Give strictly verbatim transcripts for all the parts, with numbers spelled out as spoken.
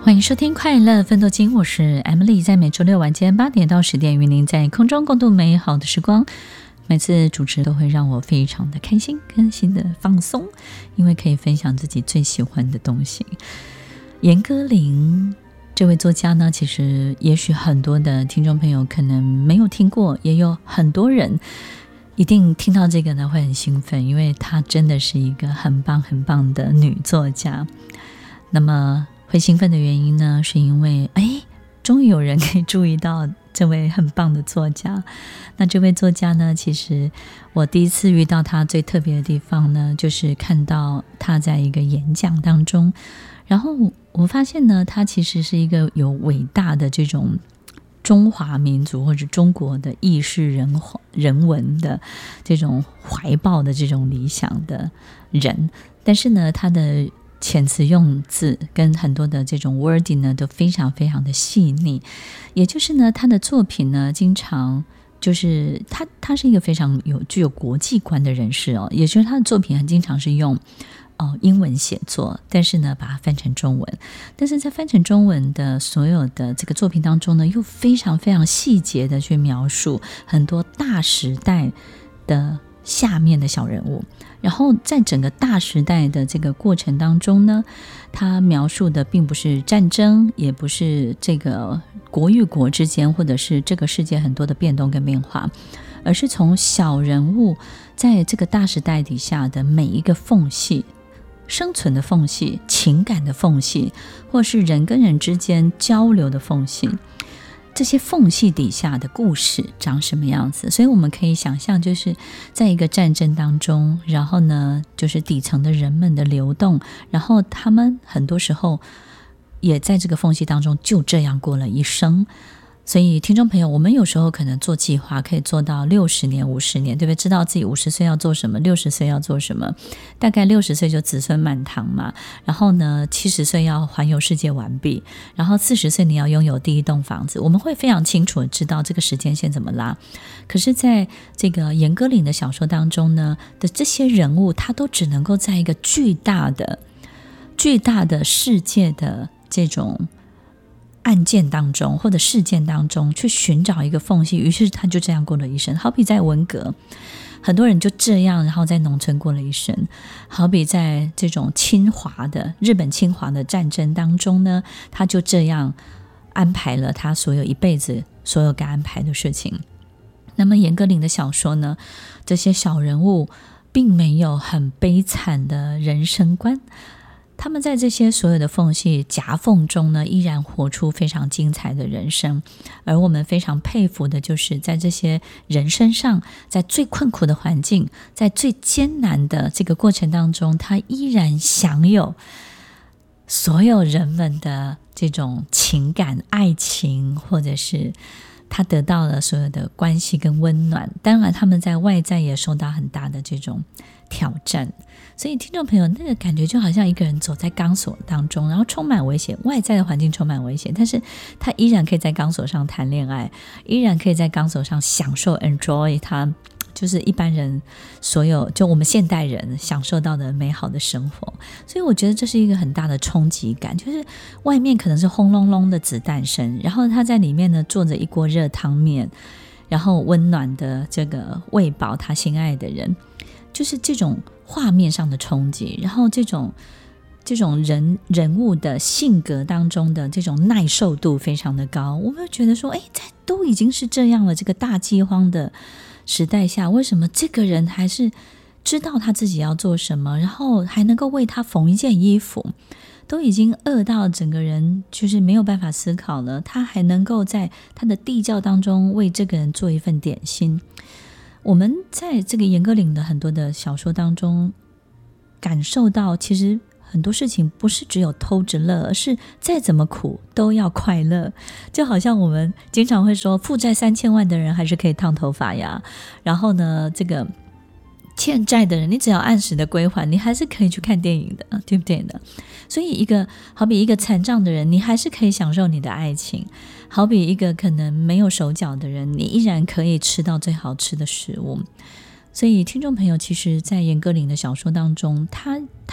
欢迎收听快乐奋斗经，我是 Emily， 在每周六晚间八点到十点与您在空中共度美好的时光。每次主持都会让我非常的开心跟心的放松，因为可以分享自己最喜欢的东西。严歌苓这位作家呢，其实也许很多的听众朋友可能没有听过，也有很多人一定听到这个呢会很兴奋，因为她真的是一个很棒很棒的女作家。那么会兴奋的原因呢，是因为哎，终于有人可以注意到这位很棒的作家。那这位作家呢，其实我第一次遇到他最特别的地方呢，就是看到他在一个演讲当中，然后我发现呢，他其实是一个有伟大的这种中华民族或者中国的意识人人文的这种怀抱的这种理想的人，但是呢，他的遣词用字跟很多的这种 wording 呢都非常非常的细腻，也就是呢他的作品呢经常就是他他是一个非常有具有国际观的人士哦，也就是他的作品很经常是用哦英文写作，但是呢把它翻成中文，但是在翻成中文的所有的这个作品当中呢，又非常非常细节的去描述很多大时代的下面的小人物，然后在整个大时代的这个过程当中呢，他描述的并不是战争，也不是这个国与国之间，或者是这个世界很多的变动跟变化，而是从小人物在这个大时代底下的每一个缝隙，生存的缝隙，情感的缝隙，或是人跟人之间交流的缝隙，这些缝隙底下的故事长什么样子。所以我们可以想象，就是在一个战争当中，然后呢就是底层的人们的流动，然后他们很多时候也在这个缝隙当中就这样过了一生。所以听众朋友，我们有时候可能做计划可以做到六十年五十年，对不对？知道自己五十岁要做什么，六十岁要做什么，大概六十岁就子孙满堂嘛，然后呢七十岁要环游世界完毕，然后四十岁你要拥有第一栋房子，我们会非常清楚的知道这个时间线怎么拉。可是在这个严歌苓的小说当中呢的这些人物，他都只能够在一个巨大的巨大的世界的这种案件当中或者事件当中去寻找一个缝隙，于是他就这样过了一生。好比在文革，很多人就这样然后在农村过了一生。好比在这种侵华的日本侵华的战争当中呢，他就这样安排了他所有一辈子所有该安排的事情。那么严歌苓的小说呢，这些小人物并没有很悲惨的人生观，他们在这些所有的缝隙夹缝中呢，依然活出非常精彩的人生。而我们非常佩服的就是在这些人身上，在最困苦的环境，在最艰难的这个过程当中，他依然享有所有人们的这种情感爱情，或者是他得到了所有的关系跟温暖。当然他们在外在也受到很大的这种挑战，所以听众朋友，那个感觉就好像一个人走在钢索当中，然后充满危险，外在的环境充满危险，但是他依然可以在钢索上谈恋爱，依然可以在钢索上享受 enjoy 他就是一般人所有就我们现代人享受到的美好的生活。所以我觉得这是一个很大的冲击感，就是外面可能是轰隆隆的子弹声，然后他在里面呢做着一锅热汤面，然后温暖的这个喂饱他心爱的人，就是这种画面上的冲击，然后这种这种人人物的性格当中的这种耐受度非常的高。我们会觉得说，哎，在都已经是这样了，这个大饥荒的时代下，为什么这个人还是知道他自己要做什么，然后还能够为他缝一件衣服，都已经饿到整个人就是没有办法思考了，他还能够在他的地窖当中为这个人做一份点心。我们在这个严歌苓的很多的小说当中感受到，其实很多事情不是只有偷着乐，而是再怎么苦都要快乐。就好像我们经常会说，负债三千万的人还是可以烫头发呀，然后呢这个欠债的人你只要按时的归还，你还是可以去看电影的，对不对呢？所以一个好比一个残障的人，你还是可以享受你的爱情，好比一个可能没有手脚的人，你依然可以吃到最好吃的食物。所以听众朋友，其实在严歌苓的小说当中，他他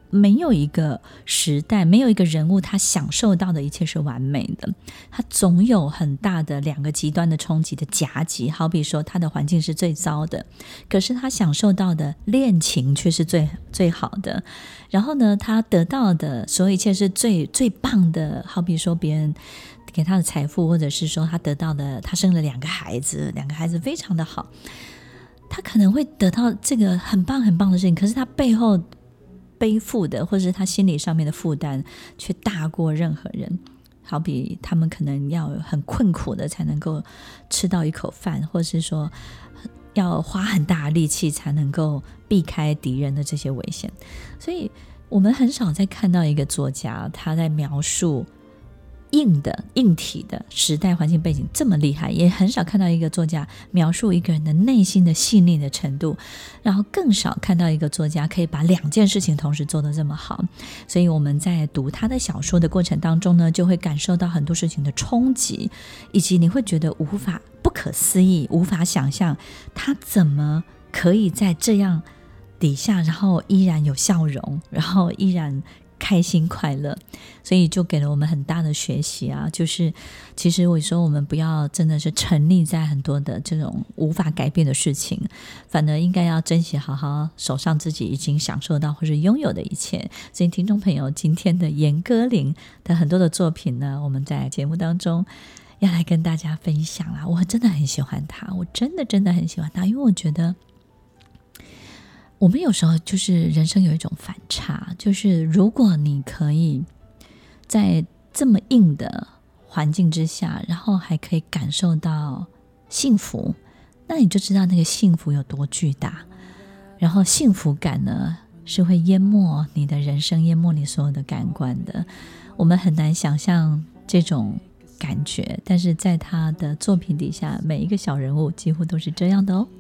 没有一个时代，没有一个人物他享受到的一切是完美的，他总有很大的两个极端的冲击的夹击。好比说他的环境是最糟的，可是他享受到的恋情却是最最好的，然后呢他得到的所有一切是最最棒的。好比说别人给他的财富，或者是说他得到的，他生了两个孩子，两个孩子非常的好，他可能会得到这个很棒很棒的事情，可是他背后背负的或者是他心理上面的负担却大过任何人。好比他们可能要很困苦的才能够吃到一口饭，或是说要花很大的力气才能够避开敌人的这些危险。所以我们很少在看到一个作家他在描述硬的硬体的时代环境背景这么厉害，也很少看到一个作家描述一个人的内心的细腻的程度，然后更少看到一个作家可以把两件事情同时做得这么好。所以我们在读他的小说的过程当中呢，就会感受到很多事情的冲击，以及你会觉得无法不可思议，无法想象他怎么可以在这样底下，然后依然有笑容，然后依然开心快乐。所以就给了我们很大的学习啊，就是其实我说我们不要真的是沉溺在很多的这种无法改变的事情，反而应该要珍惜好好手上自己已经享受到或是拥有的一切。所以听众朋友，今天的严歌苓的很多的作品呢，我们在节目当中要来跟大家分享啦。我真的很喜欢他，我真的真的很喜欢他，因为我觉得我们有时候就是人生有一种反差，就是如果你可以在这么硬的环境之下，然后还可以感受到幸福，那你就知道那个幸福有多巨大。然后幸福感呢，是会淹没你的人生，淹没你所有的感官的。我们很难想象这种感觉，但是在他的作品底下，每一个小人物几乎都是这样的哦。